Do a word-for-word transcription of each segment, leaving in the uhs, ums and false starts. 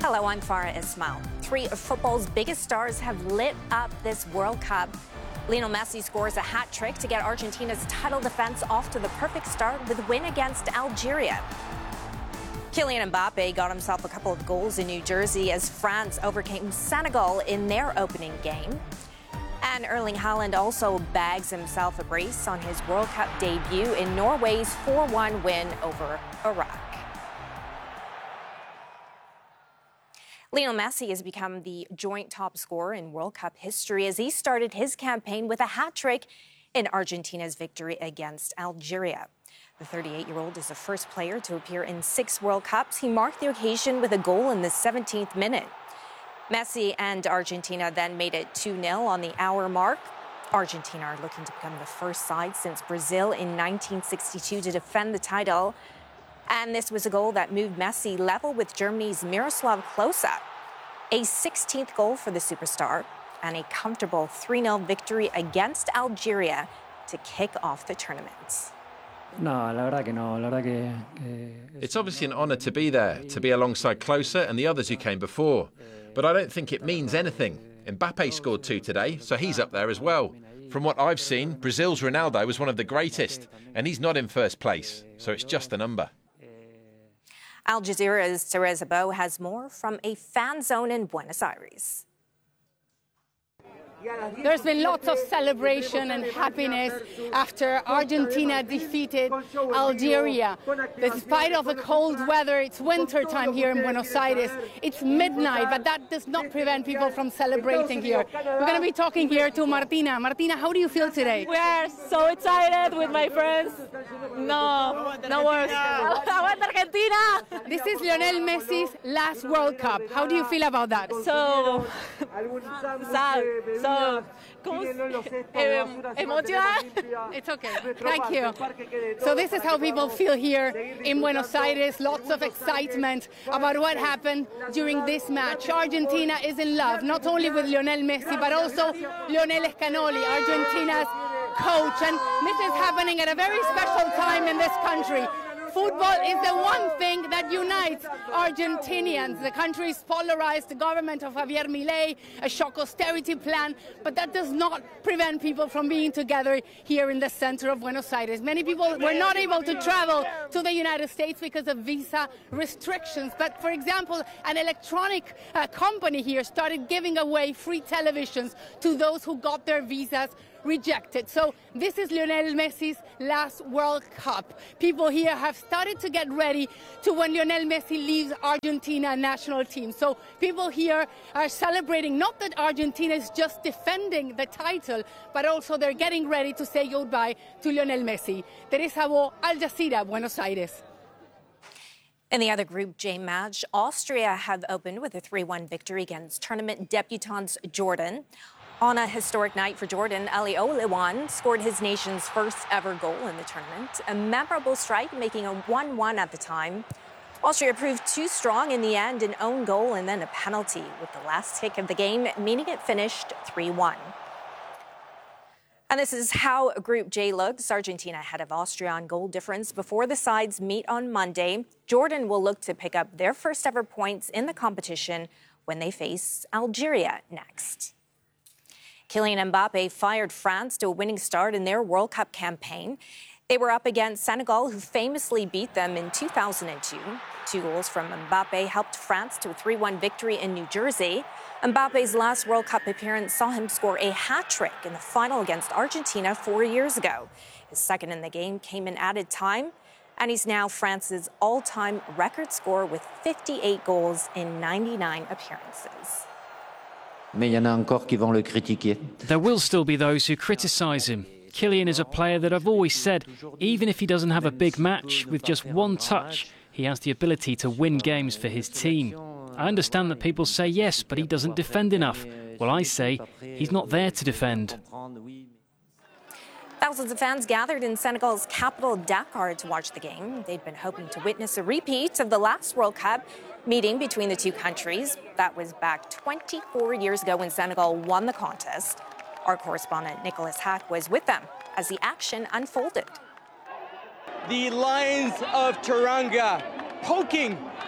Hello, I'm Farah Ismail. Three of football's biggest stars have lit up this World Cup. Lionel Messi scores a hat trick to get Argentina's title defense off to the perfect start with a win against Algeria. Kylian Mbappe got himself a couple of goals in New Jersey as France overcame Senegal in their opening game. And Erling Haaland also bags himself a brace on his World Cup debut in Norway's four one win over Iraq. Lionel Messi has become the joint top scorer in World Cup history as he started his campaign with a hat trick in Argentina's victory against Algeria. The thirty-eight-year-old is the first player to appear in six World Cups. He marked the occasion with a goal in the seventeenth minute. Messi and Argentina then made it two nil on the hour mark. Argentina are looking to become the first side since Brazil in nineteen sixty-two to defend the title. And this was a goal that moved Messi level with Germany's Miroslav Klose. A sixteenth goal for the superstar and a comfortable three nil victory against Algeria to kick off the tournament. No, la verdad que no. La verdad que, que... It's obviously an honour to be there, to be alongside Klose and the others who came before. But I don't think it means anything. Mbappe scored two today, so he's up there as well. From what I've seen, Brazil's Ronaldo was one of the greatest, and he's not in first place, so it's just a number. Al Jazeera's Teresa Bo has more from a fan zone in Buenos Aires. There's been lots of celebration and happiness after Argentina defeated Algeria. Despite of the cold weather, it's winter time here in Buenos Aires. It's midnight, but that does not prevent people from celebrating here. We're going to be talking here to Martina. Martina, how do you feel today? We are so excited with my friends. No, no words. Aguanta Argentina! This is Lionel Messi's last World Cup. How do you feel about that? So sad. So emotional. It's okay. Thank you. So this is how people feel here in Buenos Aires. Lots of excitement about what happened during this match. Argentina is in love, not only with Lionel Messi, but also Lionel Scaloni, Argentina's coach. And this is happening at a very special time in this country. Football is the one thing that unites Argentinians. The country's polarized, the government of Javier Milei, a shock austerity plan, but that does not prevent people from being together here in the center of Buenos Aires. Many people were not able to travel to the United States because of visa restrictions. But for example, an electronic uh, company here started giving away free televisions to those who got their visas rejected. So this is Lionel Messi's last World Cup. People here have started to get ready to when Lionel Messi leaves Argentina national team. So people here are celebrating not that Argentina is just defending the title, but also they're getting ready to say goodbye to Lionel Messi. Teresa Bo, Al Jazeera, Buenos Aires. In the other Group J match, Austria have opened with a three one victory against tournament debutants Jordan. On a historic night for Jordan, Ali Oliwan scored his nation's first ever goal in the tournament, a memorable strike making a one one at the time. Austria proved too strong in the end, an own goal and then a penalty, with the last kick of the game meaning it finished three one. And this is how Group J looks. Argentina ahead of Austria on goal difference before the sides meet on Monday. Jordan will look to pick up their first ever points in the competition when they face Algeria next. Kylian Mbappe fired France to a winning start in their World Cup campaign. They were up against Senegal, who famously beat them in two thousand two. Two goals from Mbappe helped France to a three one victory in New Jersey. Mbappe's last World Cup appearance saw him score a hat trick in the final against Argentina four years ago. His second in the game came in added time, and he's now France's all-time record scorer with fifty-eight goals in ninety-nine appearances. There will still be those who criticise him. Kylian is a player that I've always said, even if he doesn't have a big match, with just one touch, he has the ability to win games for his team. I understand that people say yes, but he doesn't defend enough. Well, I say he's not there to defend. Thousands of fans gathered in Senegal's capital, Dakar, to watch the game. They'd been hoping to witness a repeat of the last World Cup meeting between the two countries. That was back twenty-four years ago when Senegal won the contest. Our correspondent Nicholas Hack was with them as the action unfolded. The Lions of Teranga poking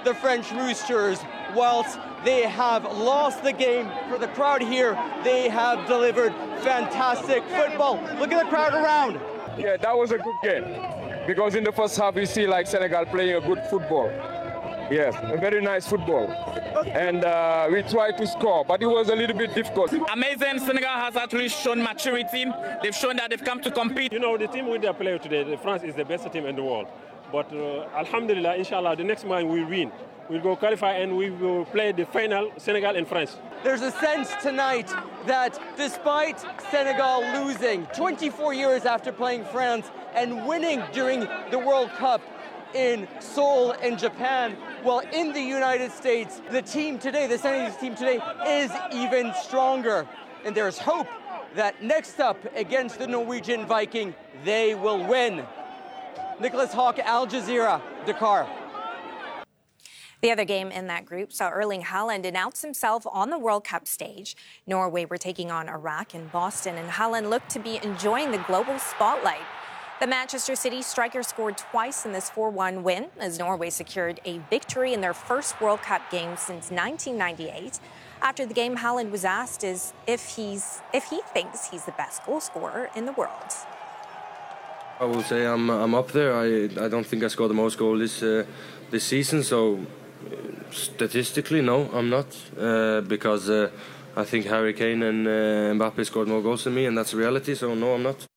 the French Roosters. Whilst they have lost the game, for the crowd here, they have delivered fantastic football. Look at the crowd around. Yeah, that was a good game. Because in the first half, you see like Senegal playing a good football. Yes, a very nice football. And uh, we tried to score, but it was a little bit difficult. Amazing. Senegal has actually shown maturity. They've shown that they've come to compete. You know, the team with their player today, France is the best team in the world. But uh, Alhamdulillah, inshallah, the next match we win. We'll go qualify and we will play the final, Senegal and France. There's a sense tonight that despite Senegal losing twenty-four years after playing France and winning during the World Cup in Seoul in Japan, well, in the United States, the team today, the Senegalese team today, is even stronger. And there's hope that next up against the Norwegian Viking, they will win. Nicholas Hawk, Al Jazeera, Dakar. The other game in that group saw Erling Haaland announce himself on the World Cup stage. Norway were taking on Iraq in Boston, and Haaland looked to be enjoying the global spotlight. The Manchester City striker scored twice in this four one win as Norway secured a victory in their first World Cup game since nineteen ninety-eight. After the game, Haaland was asked as if he's if he thinks he's the best goal scorer in the world. I will say I'm I'm up there. I I don't think I scored the most goals this uh, this season. So uh, statistically, no, I'm not uh, because uh, I think Harry Kane and uh, Mbappe scored more goals than me, and that's a reality. So no, I'm not.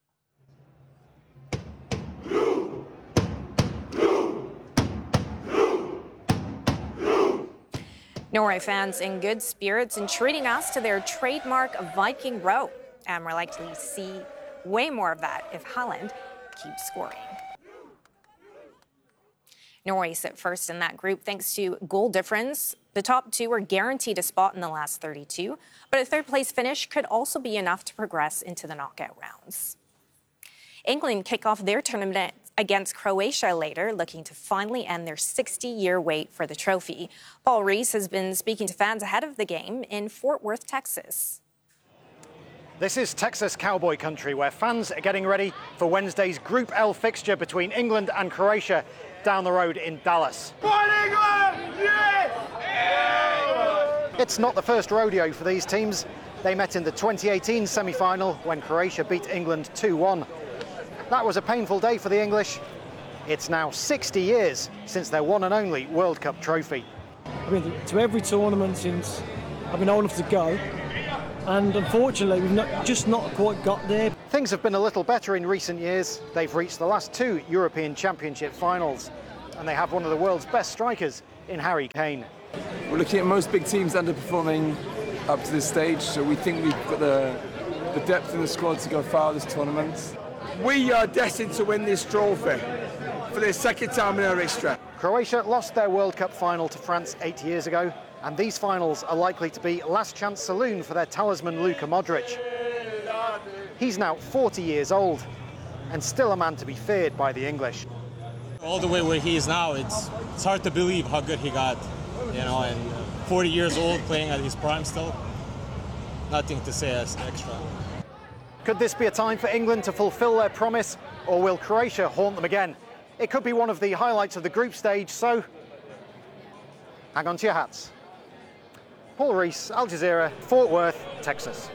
Norway fans in good spirits and treating us to their trademark Viking row. And we're likely to see way more of that if Haaland keeps scoring. Norway sit first in that group thanks to goal difference. The top two are guaranteed a spot in the last thirty-two, but a third-place finish could also be enough to progress into the knockout rounds. England kick off their tournament against Croatia later, looking to finally end their sixty-year wait for the trophy. Paul Rees has been speaking to fans ahead of the game in Fort Worth, Texas. This is Texas Cowboy country, where fans are getting ready for Wednesday's Group L fixture between England and Croatia down the road in Dallas. It's not the first rodeo for these teams. They met in the twenty eighteen semi-final when Croatia beat England two one. That was a painful day for the English. It's now sixty years since their one and only World Cup trophy. I've been to every tournament since I've been old enough to go, and unfortunately we've not, just not quite got there. Things have been a little better in recent years. They've reached the last two European Championship finals, and they have one of the world's best strikers in Harry Kane. We're looking at most big teams underperforming up to this stage, so we think we've got the, the depth in the squad to go far this tournament. We are destined to win this trophy for the second time in our history. Croatia lost their World Cup final to France eight years ago, and these finals are likely to be last chance saloon for their talisman Luka Modric. He's now forty years old and still a man to be feared by the English. All the way where he is now, it's it's hard to believe how good he got, you know, and forty years old playing at his prime still. Nothing to say as extra. Could this be a time for England to fulfil their promise, or will Croatia haunt them again? It could be one of the highlights of the group stage, so hang on to your hats. Paul Rees, Al Jazeera, Fort Worth, Texas.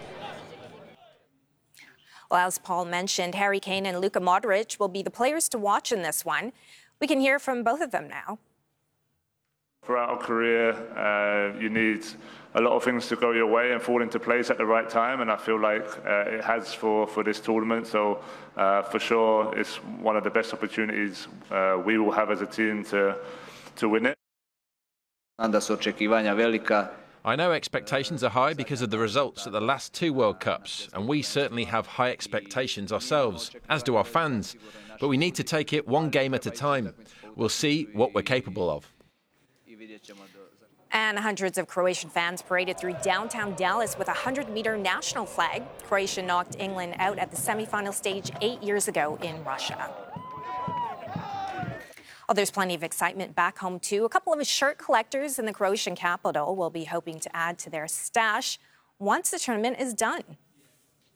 Well, as Paul mentioned, Harry Kane and Luka Modric will be the players to watch in this one. We can hear from both of them now. Throughout our career, uh, you need a lot of things to go your way and fall into place at the right time, and I feel like uh, it has for, for this tournament. So uh, for sure, it's one of the best opportunities uh, we will have as a team to, to win it. I know expectations are high because of the results at the last two World Cups, and we certainly have high expectations ourselves, as do our fans. But we need to take it one game at a time. We'll see what we're capable of. And hundreds of Croatian fans paraded through downtown Dallas with a hundred-meter national flag. Croatia knocked England out at the semi-final stage eight years ago in Russia. Oh, there's plenty of excitement back home, too. A couple of shirt collectors in the Croatian capital will be hoping to add to their stash once the tournament is done.